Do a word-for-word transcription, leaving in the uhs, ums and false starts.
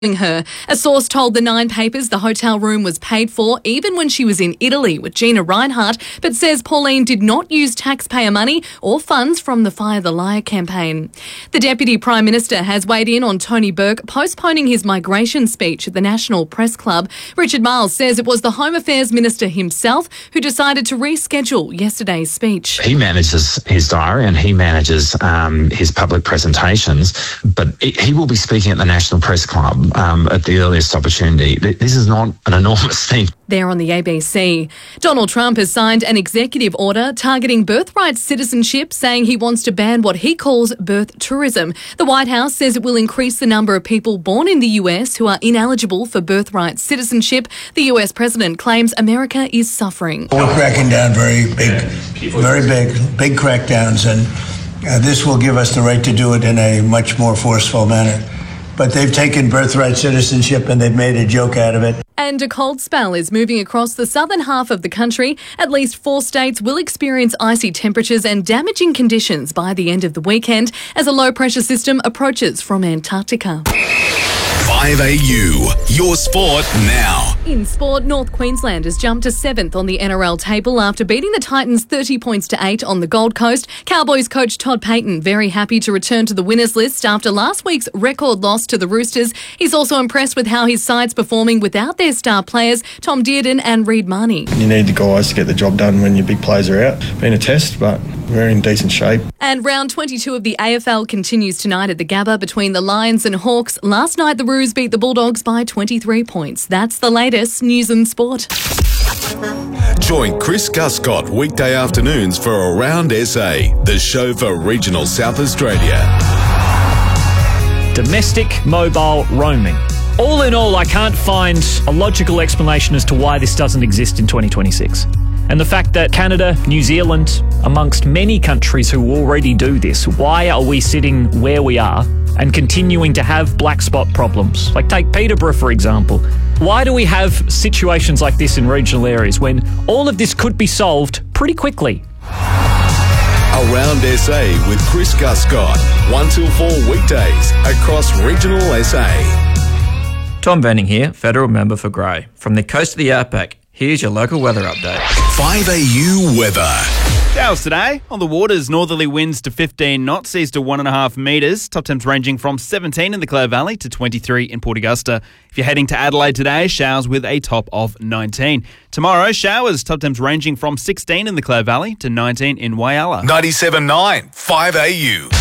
her. A source told the Nine Papers the hotel room was paid for even when she was in Italy with Gina Reinhart, but says Pauline did not use taxpayer money or funds from the Fire the Liar campaign. The Deputy Prime Minister has weighed in on Tony Burke postponing his migration speech at the National Press Club. Richard Marles says it was the Home Affairs Minister himself who decided to reschedule yesterday's speech. He manages his diary and he manages um, his public presentations, but he will be speaking at the National Press Club Um, at the earliest opportunity. This is not an enormous thing. There on the A B C. Donald Trump has signed an executive order targeting birthright citizenship, saying he wants to ban what he calls birth tourism. The White House says it will increase the number of people born in the U S who are ineligible for birthright citizenship. The U S president claims America is suffering. We're cracking down very big, very big, big crackdowns, and uh, this will give us the right to do it in a much more forceful manner. But they've taken birthright citizenship and they've made a joke out of it. And a cold spell is moving across the southern half of the country. At least four states will experience icy temperatures and damaging conditions by the end of the weekend as a low-pressure system approaches from Antarctica. five A U, your sport now. In sport, North Queensland has jumped to seventh on the N R L table after beating the Titans thirty points to eight on the Gold Coast. Cowboys coach Todd Payton very happy to return to the winners list after last week's record loss to the Roosters. He's also impressed with how his side's performing without their star players, Tom Dearden and Reid Marnie. You need the guys to get the job done when your big players are out. Been a test, but we're in decent shape. And round twenty-two of the A F L continues tonight at the Gabba between the Lions and Hawks. Last night, the Roos beat the Bulldogs by twenty-three points. That's the latest news and sport. Join Chris Guscott weekday afternoons for Around S A, the show for regional South Australia. Domestic mobile roaming. All in all, I can't find a logical explanation as to why this doesn't exist in twenty twenty-six. And the fact that Canada, New Zealand, amongst many countries who already do this, why are we sitting where we are and continuing to have black spot problems? Like take Peterborough, for example. Why do we have situations like this in regional areas when all of this could be solved pretty quickly? Around S A with Chris Guscott, one till four weekdays across regional S A. Tom Venning here, Federal Member for Grey. From the coast of the Outback, here's your local weather update. five A U weather. Showers today. On the waters, northerly winds to fifteen knots, seas to one point five metres. Top temps ranging from seventeen in the Clare Valley to twenty-three in Port Augusta. If you're heading to Adelaide today, showers with a top of nineteen. Tomorrow, showers, top temps ranging from sixteen in the Clare Valley to nineteen in Whyalla. ninety-seven point nine, five A U.